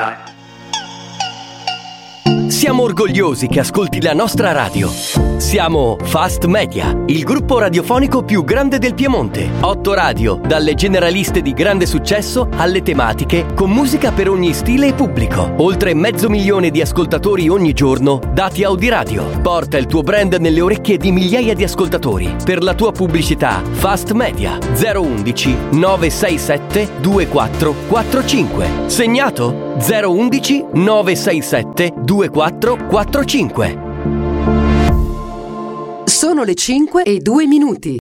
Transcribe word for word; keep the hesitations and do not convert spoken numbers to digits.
time. Siamo orgogliosi che ascolti la nostra radio. Siamo Fast Media, il gruppo radiofonico più grande del Piemonte. Otto radio, dalle generaliste di grande successo alle tematiche, con musica per ogni stile e pubblico. Oltre mezzo milione di ascoltatori ogni giorno, dati Audiradio. Porta il tuo brand nelle orecchie di migliaia di ascoltatori. Per la tua pubblicità, Fast Media zero undici nove sei sette due quattro quattro cinque. Segnato? zero undici nove sei sette due quattro quattro cinque. Sono le cinque e due minuti.